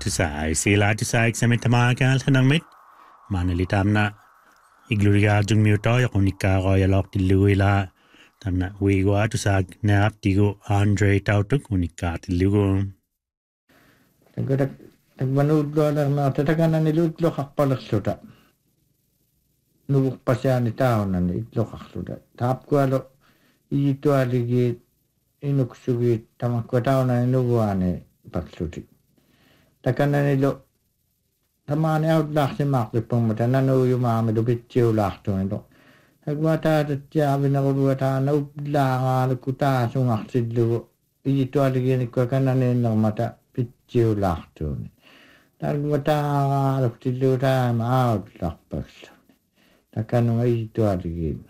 tusai sila tusai eksamen tamagal hanang mit manali tamna igluria jungmiuto yakunika royalok tiluila tamna wiwa tusag nap tigo Andre tautuk unika tilugo Nagkadak nagmanudlo na tataganan ni Ludlo kakpalasluta. Nubuk pa siya ni tao na itlo kakluta. Tap ko alo ito aligit inuksugit tamang ko tao na inubuane paksluti. Taganan nilo tamani out laksi maklipong mata nanu yumami dubitsiw lakto nilo. Nagwata tatyabi na kulwata na ubla nga lukuta sungaksidlo. Ito aligit ko kananin ng mata pitsiw lakto nilo. Nagwata nga luksidlo tayo out lakpaksluti. Takanong ito aligit.